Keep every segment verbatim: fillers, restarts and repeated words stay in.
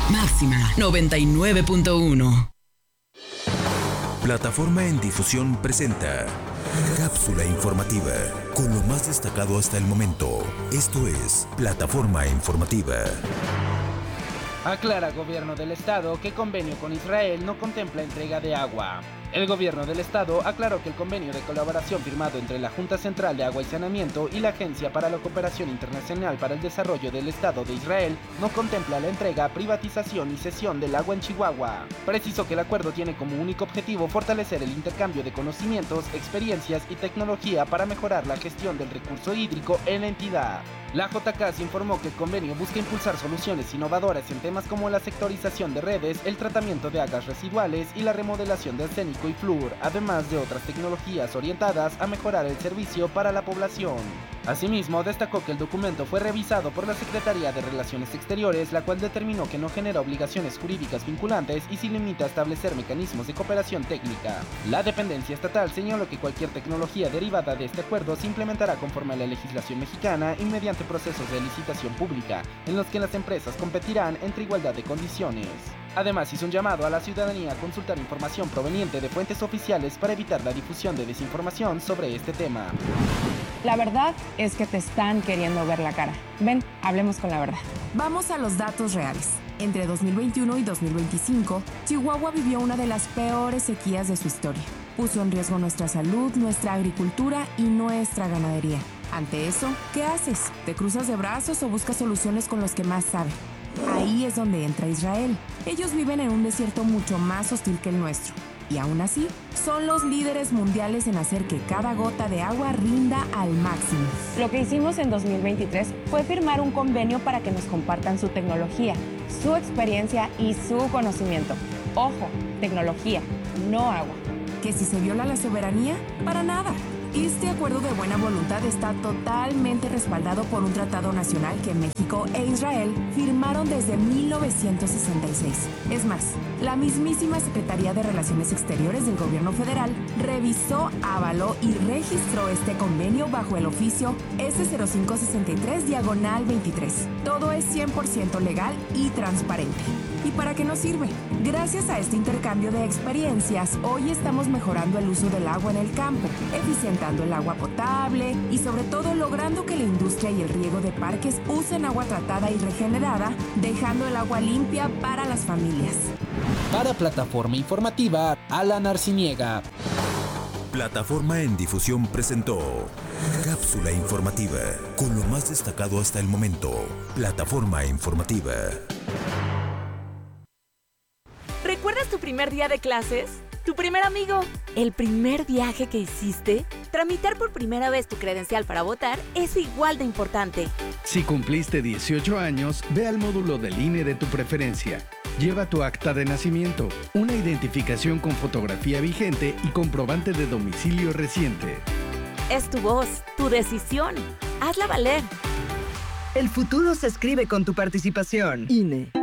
Máxima noventa y nueve punto uno. Plataforma en Difusión presenta Cápsula Informativa, con lo más destacado hasta el momento. Esto es Plataforma Informativa. Aclara Gobierno del Estado que convenio con Israel no contempla entrega de agua. El Gobierno del Estado aclaró que el convenio de colaboración firmado entre la Junta Central de Agua y Saneamiento y la Agencia para la Cooperación Internacional para el Desarrollo del Estado de Israel no contempla la entrega, privatización y cesión del agua en Chihuahua. Precisó que el acuerdo tiene como único objetivo fortalecer el intercambio de conocimientos, experiencias y tecnología para mejorar la gestión del recurso hídrico en la entidad. La J K S informó que el convenio busca impulsar soluciones innovadoras en temas como la sectorización de redes, el tratamiento de aguas residuales y la remodelación de arsénico y flúor, además de otras tecnologías orientadas a mejorar el servicio para la población. Asimismo, destacó que el documento fue revisado por la Secretaría de Relaciones Exteriores, la cual determinó que no genera obligaciones jurídicas vinculantes y se limita a establecer mecanismos de cooperación técnica. La dependencia estatal señaló que cualquier tecnología derivada de este acuerdo se implementará conforme a la legislación mexicana y mediante procesos de licitación pública, en los que las empresas competirán entre igualdad de condiciones. Además, hizo un llamado a la ciudadanía a consultar información proveniente de fuentes oficiales para evitar la difusión de desinformación sobre este tema. La verdad es que te están queriendo ver la cara. Ven, hablemos con la verdad. Vamos a los datos reales. Entre dos mil veintiuno y dos mil veinticinco, Chihuahua vivió una de las peores sequías de su historia. Puso en riesgo nuestra salud, nuestra agricultura y nuestra ganadería. Ante eso, ¿qué haces? ¿Te cruzas de brazos o buscas soluciones con los que más saben? Ahí es donde entra Israel. Ellos viven en un desierto mucho más hostil que el nuestro. Y aún así, son los líderes mundiales en hacer que cada gota de agua rinda al máximo. Lo que hicimos en dos mil veintitrés fue firmar un convenio para que nos compartan su tecnología, su experiencia y su conocimiento. Ojo, tecnología, no agua. ¿Que si se viola la soberanía? Para nada. Este acuerdo de buena voluntad está totalmente respaldado por un tratado nacional que México e Israel firmaron desde mil novecientos sesenta y seis. Es más, la mismísima Secretaría de Relaciones Exteriores del Gobierno Federal revisó, avaló y registró este convenio bajo el oficio ese cero cinco sesenta y tres diagonal veintitrés. Todo es cien por ciento legal y transparente. ¿Y para qué nos sirve? Gracias a este intercambio de experiencias, hoy estamos mejorando el uso del agua en el campo, eficientando el agua potable y sobre todo logrando que la industria y el riego de parques usen agua tratada y regenerada, dejando el agua limpia para las familias. Para Plataforma Informativa, Alan Arciniega. Plataforma en Difusión presentó Cápsula Informativa, con lo más destacado hasta el momento. Plataforma Informativa. ¿Recuerdas tu primer día de clases? ¿Tu primer amigo? ¿El primer viaje que hiciste? Tramitar por primera vez tu credencial para votar es igual de importante. Si cumpliste dieciocho años, ve al módulo del I N E de tu preferencia. Lleva tu acta de nacimiento, una identificación con fotografía vigente y comprobante de domicilio reciente. Es tu voz, tu decisión. Hazla valer. El futuro se escribe con tu participación. I N E.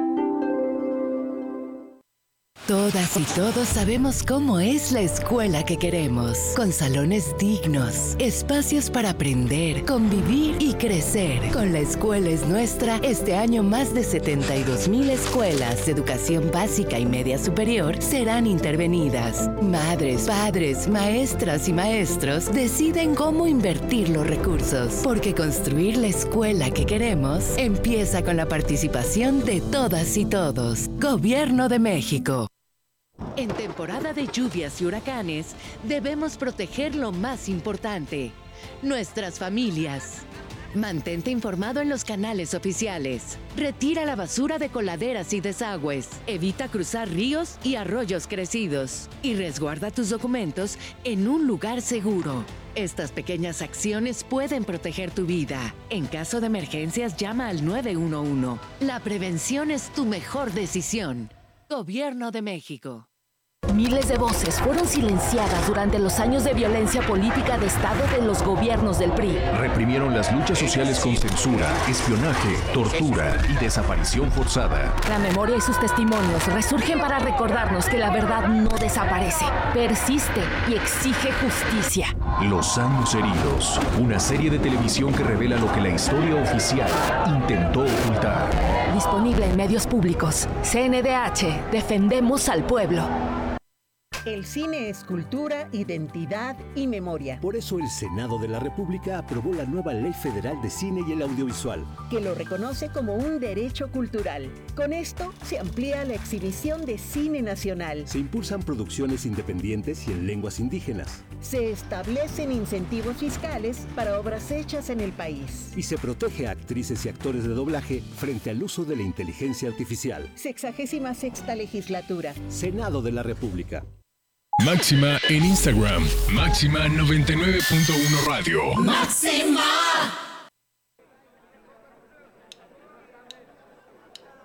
Todas y todos sabemos cómo es la escuela que queremos, con salones dignos, espacios para aprender, convivir y crecer. Con La Escuela es Nuestra, este año más de setenta y dos mil escuelas de educación básica y media superior serán intervenidas. Madres, padres, maestras y maestros deciden cómo invertir los recursos, porque construir la escuela que queremos empieza con la participación de todas y todos. Gobierno de México. En temporada de lluvias y huracanes, debemos proteger lo más importante, nuestras familias. Mantente informado en los canales oficiales. Retira la basura de coladeras y desagües. Evita cruzar ríos y arroyos crecidos. Y resguarda tus documentos en un lugar seguro. Estas pequeñas acciones pueden proteger tu vida. En caso de emergencias, llama al nueve uno uno. La prevención es tu mejor decisión. Gobierno de México. Miles de voces fueron silenciadas durante los años de violencia política de Estado de los gobiernos del P R I. Reprimieron las luchas sociales con censura, espionaje, tortura y desaparición forzada. La memoria y sus testimonios resurgen para recordarnos que la verdad no desaparece, persiste y exige justicia. Los años heridos, una serie de televisión que revela lo que la historia oficial intentó ocultar. Disponible en medios públicos. C N D H, defendemos al pueblo. El cine es cultura, identidad y memoria. Por eso el Senado de la República aprobó la nueva Ley Federal de Cine y el Audiovisual, que lo reconoce como un derecho cultural. Con esto se amplía la exhibición de cine nacional. Se impulsan producciones independientes y en lenguas indígenas. Se establecen incentivos fiscales para obras hechas en el país. Y se protege a actrices y actores de doblaje frente al uso de la inteligencia artificial. Sexagésima sexta legislatura. Senado de la República. Máxima en Instagram. Máxima noventa y nueve punto uno Radio. ¡Máxima!